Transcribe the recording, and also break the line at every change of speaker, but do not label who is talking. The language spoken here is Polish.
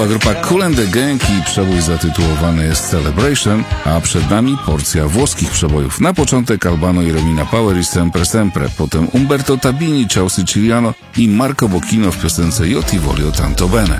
Grupa Kool and the Gang i przebój zatytułowany jest Celebration, a przed nami porcja włoskich przebojów. Na początek Albano i Romina Power i Sempre Sempre, potem Umberto Tabini, Ciao Siciliano i Marco Bocchino w piosence Io ti voglio tanto bene.